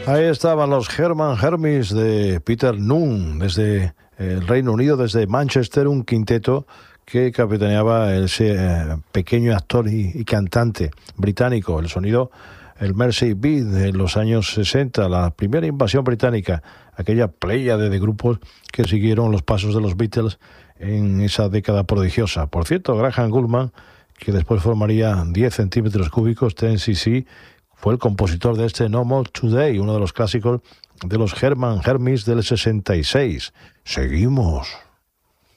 Ahí estaban los Hermann Hermits de Peter Nunn, desde el Reino Unido, desde Manchester, un quinteto que capitaneaba ese pequeño actor y cantante británico. El sonido, el Mersey Beat de los años 60, la primera invasión británica, aquella pléyade de grupos que siguieron los pasos de los Beatles en esa década prodigiosa. Por cierto, Graham Gouldman, que después formaría 10 centímetros cúbicos, 10cc, fue el compositor de este No More Today, uno de los clásicos de los Hermann Hermits del 66. Seguimos.